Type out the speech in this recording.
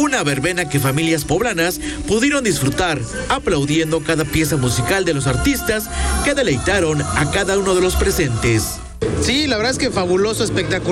Una verbena que familias poblanas pudieron disfrutar, aplaudiendo cada pieza musical de los artistas que deleitaron a cada uno de los presentes. Sí, la verdad es que fabuloso, espectacular.